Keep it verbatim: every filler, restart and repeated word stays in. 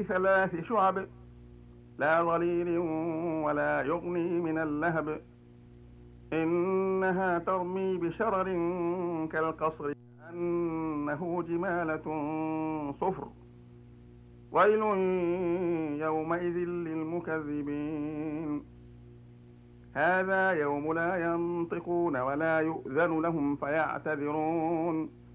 ثلاث شعب لا ظليل ولا يغني من اللهب إنها ترمي بشرر كالقصر كأنه جمالة صفر ويل يومئذ للمكذبين هذا يوم لا ينطقون ولا يؤذن لهم فيعتذرون